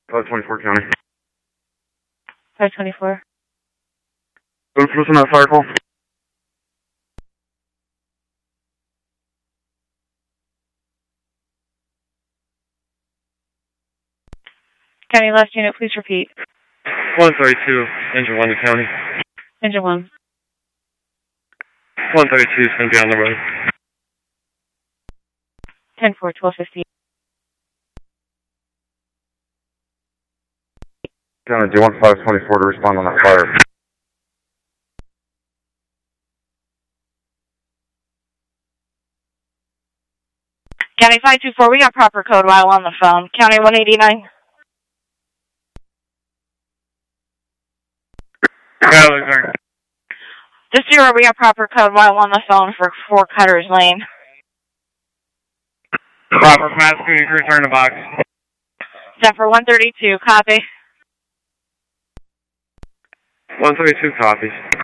524 County. 524. Who's listening to that fire call? County last unit, please repeat. 132, engine 1 to County. Engine 1. 132 is going to be on the road. 10-4, 1250. County, do you want 524 to respond on that fire? County 524, we got proper code while on the phone. County 189. Yeah, This 0, we got proper code while on the phone for 4 Cutters Lane. Proper mass scooting crew, turn the box. Zephyr 132, copy. 132 copies.